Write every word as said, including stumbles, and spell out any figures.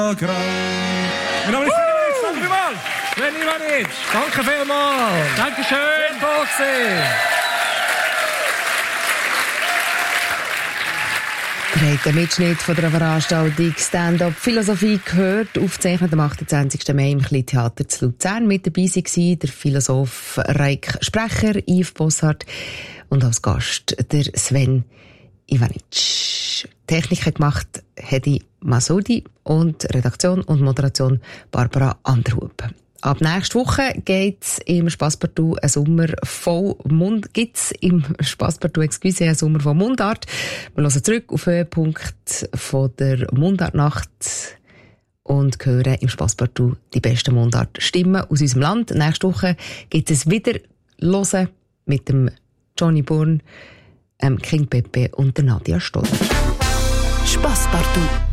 Mein Name ist Sven Ivanic. Sven Ivanic, danke vielmals. Dankeschön. Toll gewesen. Ihr habt den Mitschnitt von der Veranstaltung Stand-up Philosophie gehört, aufgezeichnet am achtundzwanzigsten Mai im Kleintheater zu Luzern. Mit dabei war der Philosoph Reik Sprecher, Yves Bossart und als Gast der Sven Ivanic. Technik hat gemacht Hedi Masudi und Redaktion und Moderation Barbara Anderhub. Ab nächste Woche geht's im Spasspartout ein Sommer voll Mund, gibt's im Spasspartout, excuse, ein Sommer von Mundart. Wir hören zurück auf den Höhepunkt von der Mundartnacht und hören im Spasspartout die besten Mundartstimmen aus unserem Land. Nächste Woche gibt es wieder hören mit dem Johnny Bourne, ähm, King Pepe und der Nadia Stoller. Spasspartout.